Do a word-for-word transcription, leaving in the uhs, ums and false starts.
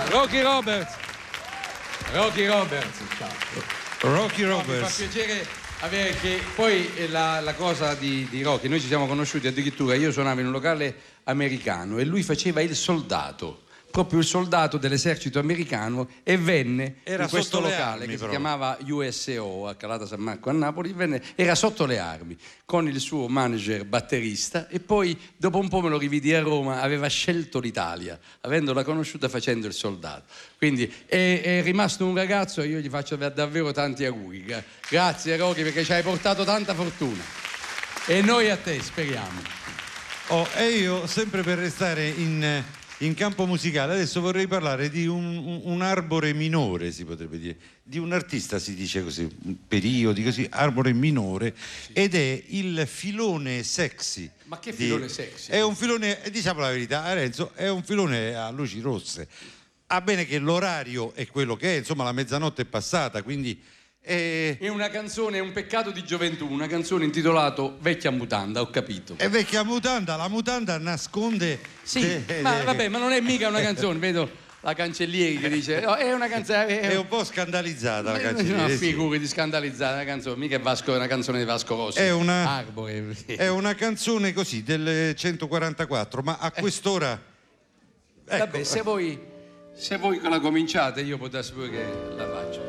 Rocky Roberts. Rocky Roberts. Ciao. Rocky No, Roberts. mi fa piacere avere che poi la, la cosa di, di Rocky, noi ci siamo conosciuti addirittura, io suonavo in un locale americano e lui faceva il soldato, proprio il soldato dell'esercito americano, e venne Era in questo sotto le locale armi, che però. si chiamava U S O a Calata San Marco a Napoli, venne, era sotto le armi con il suo manager batterista e poi dopo un po' me lo rividi a Roma, aveva scelto l'Italia avendola conosciuta facendo il soldato, quindi è, è rimasto un ragazzo e io gli faccio davvero tanti auguri. Grazie Rocky, perché ci hai portato tanta fortuna e noi a te, speriamo. Oh, e io, sempre per restare in, in campo musicale, adesso vorrei parlare di un, un, un arbore minore, si potrebbe dire, di un artista, si dice così, periodi così, arbore minore, sì. Ed è il filone sexy. Ma che di, filone sexy? È un filone, diciamo la verità, Renzo, è un filone a luci rosse. Ah, bene che l'orario è quello che è, insomma la mezzanotte è passata, quindi... È una canzone, è un peccato di gioventù, una canzone intitolata Vecchia mutanda, ho capito. È vecchia mutanda, la mutanda nasconde... Sì, de, ma de... vabbè, ma non è mica una canzone, vedo la cancellieri che dice, oh, è una canzone... È, è un po' scandalizzata la cancellieri. No, figuri di scandalizzata la canzone, mica è, Vasco, è una canzone di Vasco Rossi. È una, Arbore. È una canzone così, del centoquarantaquattro, ma a quest'ora... Ecco. Vabbè, se voi, se voi la cominciate io potrei sapere che la faccio.